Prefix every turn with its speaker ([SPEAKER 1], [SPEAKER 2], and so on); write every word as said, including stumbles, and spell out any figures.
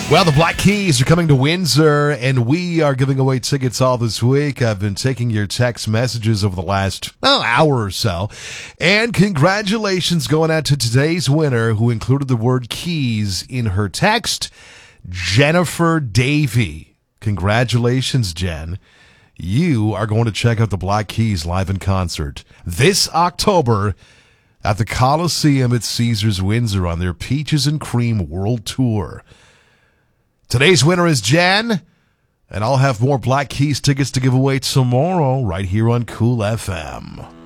[SPEAKER 1] Well, the Black Keys are coming to Windsor, and we are giving away tickets all this week. I've been taking your text messages over the last oh, hour or so. And congratulations going out to today's winner, who included the word keys in her text, Jennifer Davey. Congratulations, Jen. You are going to check out the Black Keys live in concert this October at the Coliseum at Caesars Windsor on their Peaches and Cream World Tour. Today's winner is Jen, and I'll have more Black Keys tickets to give away tomorrow right here on Cool F M.